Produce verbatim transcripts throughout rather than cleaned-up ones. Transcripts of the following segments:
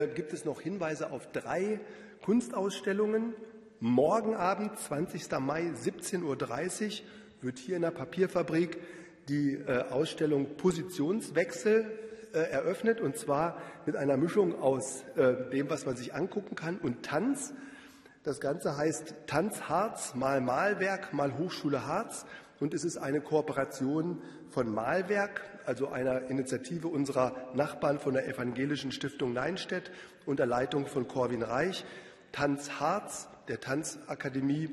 Gibt es noch Hinweise auf drei Kunstausstellungen. Morgen Abend, zwanzigster Mai, siebzehn Uhr dreißig, wird hier in der Papierfabrik die äh, Ausstellung Positionswechsel äh, eröffnet, und zwar mit einer Mischung aus äh, dem, was man sich angucken kann, und Tanz. Das Ganze heißt Tanz Harz, mal Malwerk, mal Hochschule Harz, und es ist eine Kooperation von Malwerk, also einer Initiative unserer Nachbarn von der Evangelischen Stiftung Neinstedt unter Leitung von Corwin Reich, Tanz Harz, der Tanzakademie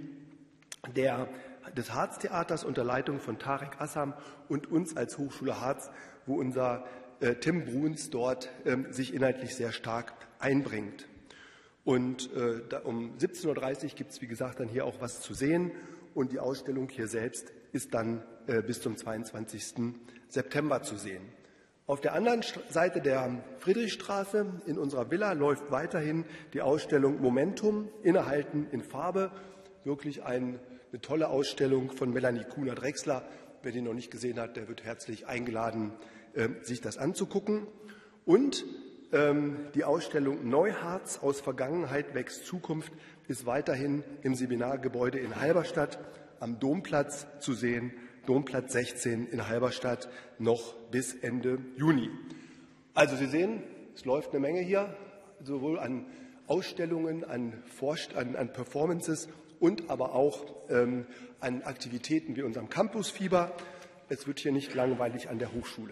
der, des Harztheaters unter Leitung von Tarek Assam und uns als Hochschule Harz, wo unser äh, Tim Bruns dort äh, sich inhaltlich sehr stark einbringt. Und äh, da, um siebzehn Uhr dreißig gibt es, wie gesagt, dann hier auch was zu sehen. Und die Ausstellung hier selbst ist dann äh, bis zum zweiundzwanzigsten September zu sehen. Auf der anderen Seite der Friedrichstraße in unserer Villa läuft weiterhin die Ausstellung Momentum, Innehalten in Farbe. Wirklich ein, eine tolle Ausstellung von Melanie Kuhner-Drechsler. Wer die noch nicht gesehen hat, der wird herzlich eingeladen, äh, sich das anzugucken. Und ähm, die Ausstellung Neuharz aus Vergangenheit wächst Zukunft ist weiterhin im Seminargebäude in Halberstadt am Domplatz zu sehen. Domplatz sechzehn in Halberstadt noch bis Ende Juni. Also Sie sehen, es läuft eine Menge hier, sowohl an Ausstellungen, an, Forst an, an Performances und aber auch ähm, an Aktivitäten wie unserem Campusfieber. Es wird hier nicht langweilig an der Hochschule.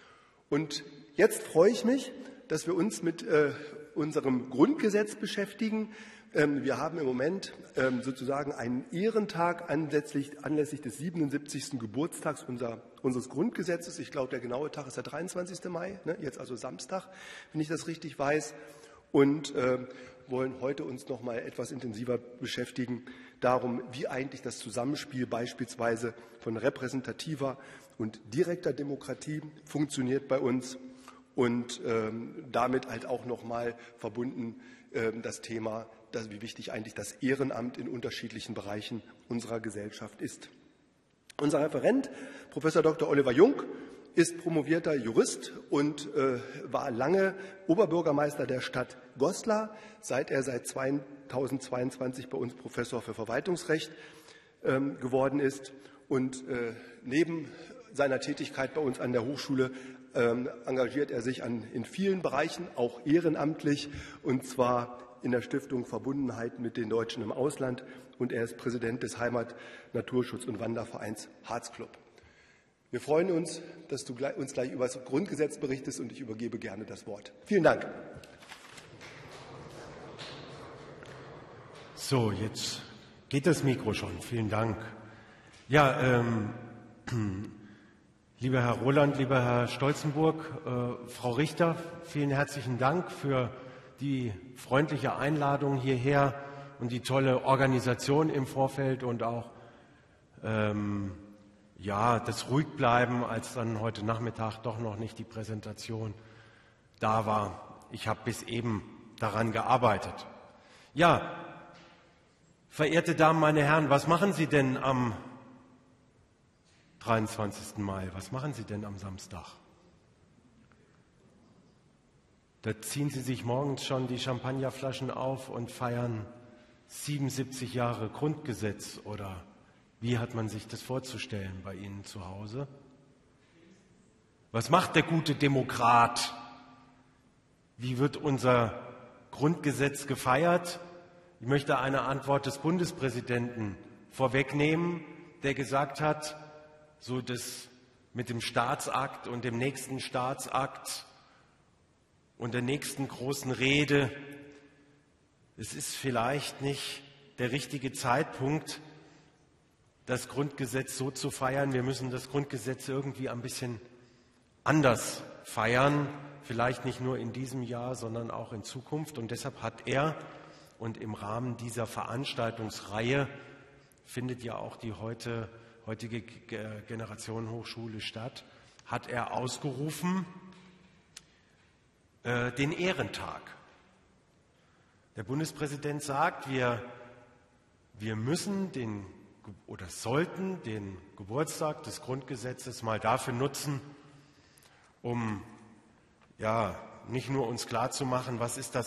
Und jetzt freue ich mich, dass wir uns mit äh, unserem Grundgesetz beschäftigen. Wir haben im Moment sozusagen einen Ehrentag anlässlich, anlässlich des siebenundsiebzigsten Geburtstags unser, unseres Grundgesetzes. Ich glaube, der genaue Tag ist der dreiundzwanzigste Mai, ne? Jetzt also Samstag, wenn ich das richtig weiß. Und äh, wollen heute uns noch mal etwas intensiver beschäftigen darum, wie eigentlich das Zusammenspiel beispielsweise von repräsentativer und direkter Demokratie funktioniert bei uns. Und ähm, damit halt auch noch mal verbunden ähm, das Thema, dass, wie wichtig eigentlich das Ehrenamt in unterschiedlichen Bereichen unserer Gesellschaft ist. Unser Referent, Professor Doktor Oliver Jung, ist promovierter Jurist und äh, war lange Oberbürgermeister der Stadt Goslar, seit er seit zweitausendzweiundzwanzig bei uns Professor für Verwaltungsrecht ähm, geworden ist. Und äh, neben seiner Tätigkeit bei uns an der Hochschule ähm, engagiert er sich an, in vielen Bereichen, auch ehrenamtlich, und zwar in der Stiftung Verbundenheit mit den Deutschen im Ausland, und er ist Präsident des Heimat-, Naturschutz- und Wandervereins Harzclub. Wir freuen uns, dass du uns gleich über das Grundgesetz berichtest, und ich übergebe gerne das Wort. Vielen Dank. So, jetzt geht das Mikro schon. Vielen Dank. Ja, ähm, lieber Herr Roland, lieber Herr Stolzenburg, äh, Frau Richter, vielen herzlichen Dank für die freundliche Einladung hierher und die tolle Organisation im Vorfeld und auch ähm, ja, das Ruhigbleiben, als dann heute Nachmittag doch noch nicht die Präsentation da war. Ich habe bis eben daran gearbeitet. Ja, verehrte Damen, meine Herren, was machen Sie denn am dreiundzwanzigsten Mai? Was machen Sie denn am Samstag? Da ziehen Sie sich morgens schon die Champagnerflaschen auf und feiern siebenundsiebzig Jahre Grundgesetz, oder wie hat man sich das vorzustellen bei Ihnen zu Hause? Was macht der gute Demokrat? Wie wird unser Grundgesetz gefeiert? Ich möchte eine Antwort des Bundespräsidenten vorwegnehmen, der gesagt hat, so das mit dem Staatsakt und dem nächsten Staatsakt und der nächsten großen Rede, es ist vielleicht nicht der richtige Zeitpunkt, das Grundgesetz so zu feiern. Wir müssen das Grundgesetz irgendwie ein bisschen anders feiern, vielleicht nicht nur in diesem Jahr, sondern auch in Zukunft. Und deshalb hat er, und im Rahmen dieser Veranstaltungsreihe findet ja auch die heute, heutige Generation Hochschule statt, hat er ausgerufen, äh, den Ehrentag. Der Bundespräsident sagt, wir, wir müssen den oder sollten den Geburtstag des Grundgesetzes mal dafür nutzen, um ja nicht nur uns klarzumachen, was ist das